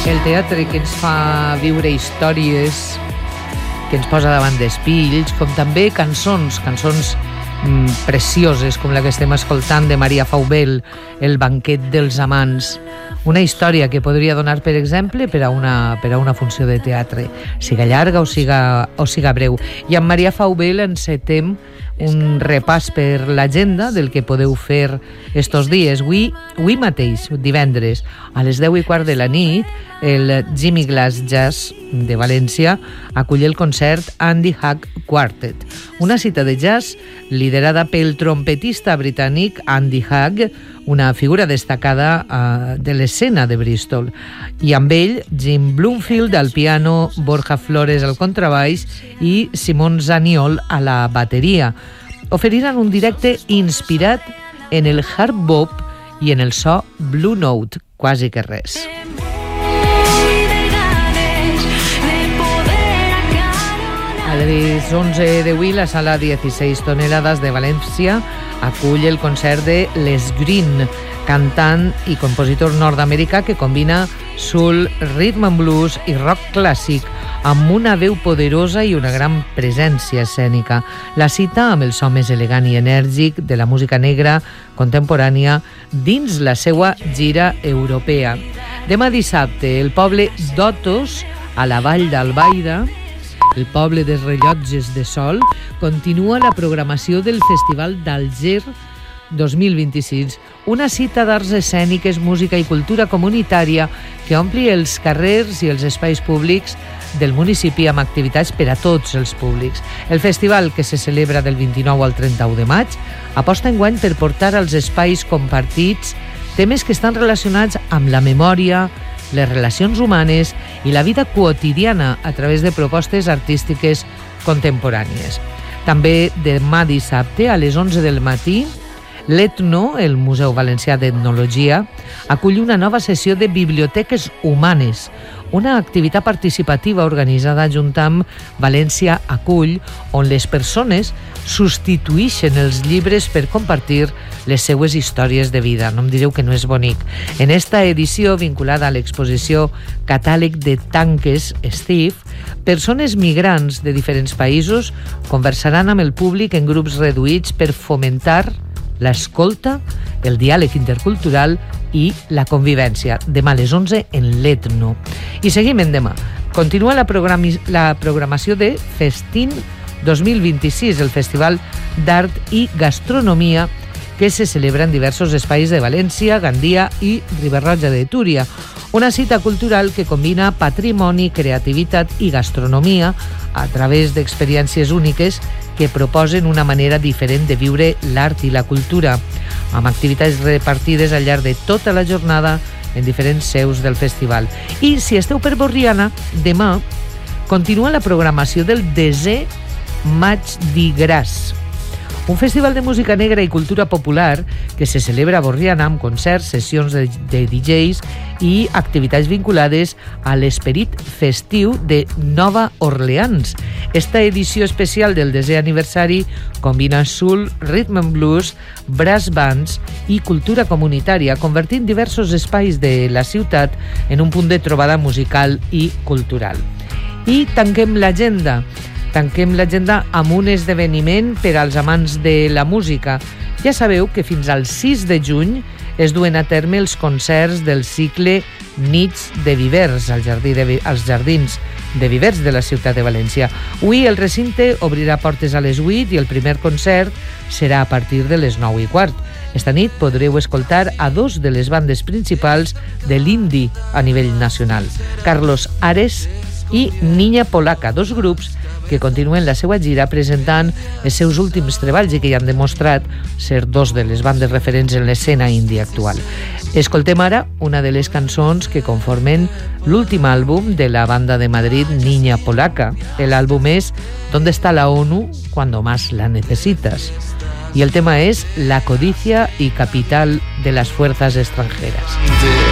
El teatre que ens fa viure històries, que ens posa davant d'espills, com també cançons precioses, com la que estem escoltant de Maria Faubel, El banquet dels amants. Una història que podria donar, per exemple, per a una funció de teatre, siga llarga o siga breu. I amb Maria Faubel encetem un repàs per l'agenda del que podeu fer estos dies. Avui mateix, divendres, a les 10:15 de la nit, el Jimmy Glass Jazz de València acull el concert Andy Hug Quartet, una cita de jazz liderada pel trompetista britànic Andy Hug, una figura destacada de l'escena de Bristol. I amb ell, Jim Bloomfield al piano, Borja Flores al contrabaix i Simon Zaniol a la bateria. Oferiran un directe inspirat en el hard bop i en el so Blue Note, quasi que res. A les 11 d'avui, la sala 16 tonelades de València acull el concert de Les Green, cantant i compositor nord-americà que combina soul, rhythm and blues i rock clàssic amb una veu poderosa i una gran presència escènica. La cita amb el so més elegant i enèrgic de la música negra contemporània dins la seva gira europea. Demà dissabte, el poble d'Otos, a la Vall d'Albaida, el poble dels rellotges de sol, continua la programació del Festival d'Alger 2026, una cita d'arts escèniques, música i cultura comunitària que ompli els carrers i els espais públics del municipi amb activitats per a tots els públics. El festival, que se celebra del 29 al 31 de maig, aposta enguany per portar als espais compartits temes que estan relacionats amb la memòria, les relacions humanes i la vida quotidiana a través de propostes artístiques contemporànies. També demà dissabte a les 11 del matí, l'Etno, el Museu Valencià d'Etnologia, acull una nova sessió de biblioteques humanes, una activitat participativa organitzada junt amb València Acull, on les persones substitueixen els llibres per compartir les seues històries de vida. No em direu que no és bonic. En esta edició, vinculada a l'exposició Catàleg de Tanques Steve, persones migrants de diferents països conversaran amb el públic en grups reduïts per fomentar l'escolta, el diàleg intercultural i la convivència. Demà a les 11 en l'Etno. I seguim endemà. Continua la programació de Festín 2026, el Festival d'Art i Gastronomia que se celebra en diversos espais de València, Gandia i Riba-roja de Túria. Una cita cultural que combina patrimoni, creativitat i gastronomia a través d'experiències úniques que proposen una manera diferent de viure l'art i la cultura, amb activitats repartides al llarg de tota la jornada en diferents seus del festival. I si esteu per Borriana, demà continua la programació del 10è Maig di Gras, un festival de música negra i cultura popular que se celebra a Borriana amb concerts, sessions de DJs i activitats vinculades a l'esperit festiu de Nova Orleans. Esta edició especial del 10è aniversari combina soul, rhythm and blues, brass bands i cultura comunitària, convertint diversos espais de la ciutat en un punt de trobada musical i cultural. I tanquem l'agenda amb un esdeveniment per als amants de la música. Ja sabeu que fins al 6 de juny es duen a terme els concerts del cicle Nits de Vivers als Jardins de Vivers de la ciutat de València. Avui el recinte obrirà portes a les 8 i el primer concert serà a partir de les 9:15. Esta nit podreu escoltar a dos de les bandes principals de l'indie a nivell nacional, Carlos Ares i Niña Polaca, dos grups que continuen la seva gira presentant els seus últims treballs i que ja han demostrat ser dos de les bandes referents en l'escena indie actual. Escoltem ara una de les cançons que conformen l'últim àlbum de la banda de Madrid, Niña Polaca. El àlbum és ¿Dónde está la ONU cuando más la necesitas? Y el tema es La codicia y capital de las fuerzas extranjeras.